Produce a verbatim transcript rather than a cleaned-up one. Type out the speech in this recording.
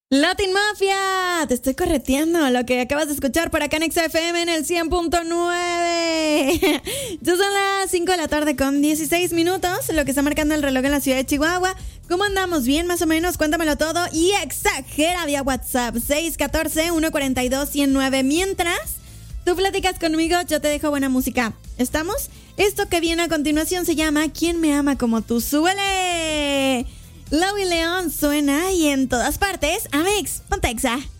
Latin Mafia, te estoy correteando lo que acabas de escuchar por acá en X F M en el cien punto nueve. Ya son las cinco de la tarde con dieciséis minutos, lo que está marcando el reloj en la ciudad de Chihuahua. ¿Cómo andamos? ¿Bien más o menos? Cuéntamelo todo y exagera vía WhatsApp seis uno cuatro, uno cuatro dos, uno cero nueve. Mientras tú platicas conmigo, yo te dejo buena música. ¿Estamos? Esto que viene a continuación se llama ¿Quién me ama como tú? ¡Súbele! Lau y León suena y en todas partes, Amix, ponte Exa.